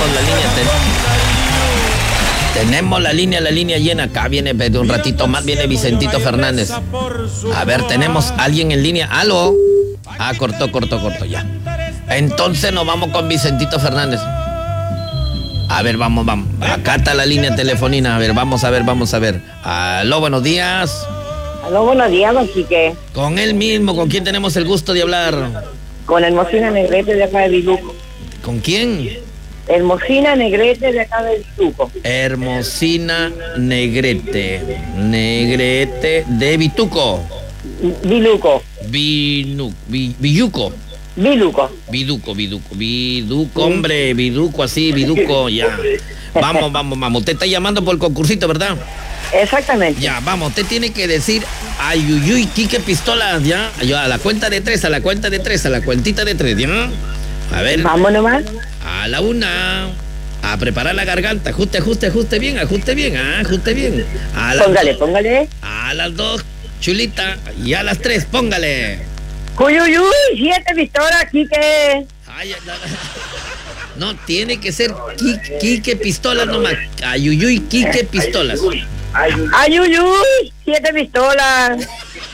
tenemos la línea. Tenemos la línea llena. Acá viene de un ratito más, viene Vicentito Fernández. A ver, tenemos a alguien en línea. ¿Aló? Ah, cortó, ya. Entonces nos vamos con Vicentito Fernández. A ver, vamos. Acá está la línea telefonina. A ver, vamos a ver. Aló, buenos días. Aló, buenos días, don Quique. Con él mismo, ¿con quién tenemos el gusto de hablar? Con Hermosina Negrete de acá de Viluco. ¿Con quién? Hermosina Negrete de acá de Viluco. Hermosina Negrete de Vituco. Viluco. Villuco. Viduco, hombre, Viduco, así, Viduco, ya. Vamos. Usted está llamando por el concursito, ¿verdad? Exactamente. Ya, vamos, usted tiene que decir Ayuyuy, Quique Pistolas, ya. Yo a la cuenta de tres, a la cuentita de tres, ¿ya? A ver. Vamos nomás. A la una. A preparar la garganta. Ajuste bien. Póngale. A las dos, chulita. Y a las tres, póngale. Uyuyuy, 7 pistolas, Quique. Ay, no, tiene que ser Quique Pistolas nomás. Ayuyuy, Quique Pistolas. Ayuyuy, 7 pistolas.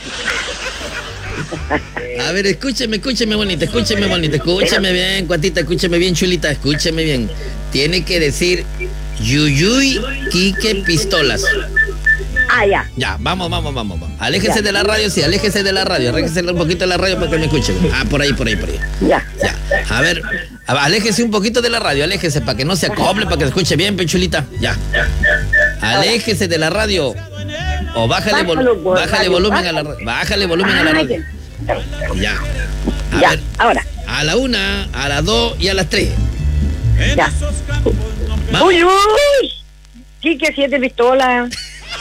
A ver, escúcheme bonita, escúcheme bien, cuatita, escúcheme bien, chulita, escúcheme bien. Tiene que decir Yuyuy, Quique Pistolas. Ah, ya. Ya, vamos. Aléjese de la radio, sí, aléjese de la radio, aléjese un poquito de la radio para que me escuche. Ah, por ahí. Ya. A ver, aléjese un poquito de la radio, aléjese para que no se acople, para que se escuche bien, pechulita. Ya. Aléjese de la radio. O bájale volumen a la radio. Bájale volumen a la radio. Ya. A ver, ahora. A la una, a las dos y a las tres. Ya. Uyuy, Quique, 7 pistolas.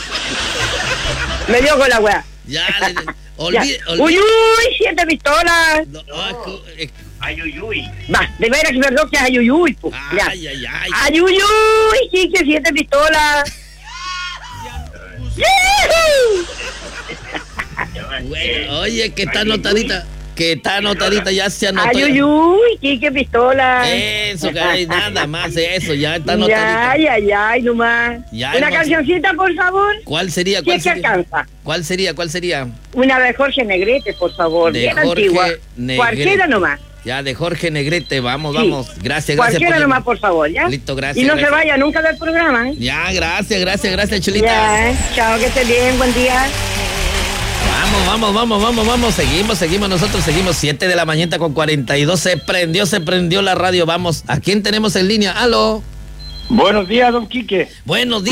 Me dio con la weá. Ya, olvide. Uyuy, 7 pistolas. Ayuyuy. Va, de veras que perdón que es ayuyuy, pues. Ay. Ayuyuy, Quique, 7 pistolas. Bueno, oye, que está anotadita, ya se anotó. Ayuyuy, Quique, pistolas. Eso, caray, nada más eso, ya está anotadita. Ay, nomás. Una cancioncita, por favor. ¿Cuál sería? ¿Quién se alcanza? ¿Cuál sería? Una de Jorge Negrete, por favor. De bien Jorge antigua. Negrete. Cualquiera nomás. Ya, de Jorge Negrete, vamos. Gracias. Cualquiera nomás, por favor, ¿ya? Listo, gracias. Y no se vaya nunca del programa, ¿eh? Ya, gracias, chulita. Ya, chao, que esté bien, buen día. Vamos, seguimos, nosotros seguimos, 7 de la mañana con 42, se prendió la radio, vamos. ¿A quién tenemos en línea? ¿Aló? Buenos días, don Quique. Buenos días.